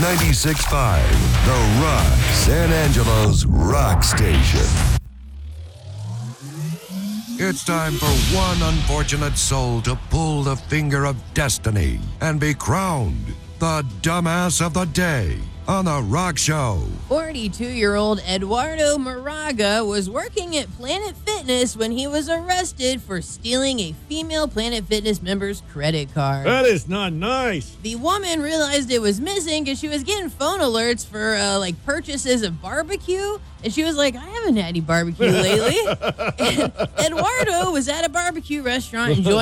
96.5, The Rock, San Angelo's rock station. It's time for one unfortunate soul to pull the finger of destiny and be crowned the dumbass of the day on The Rock Show. 42-year-old Eduardo Moraga was working at Planet Fitness when he was arrested for stealing a female Planet Fitness member's credit card. That is not nice. The woman realized it was missing because she was getting phone alerts for purchases of barbecue, and she was like, I haven't had any barbecue lately. And Eduardo was at a barbecue restaurant enjoying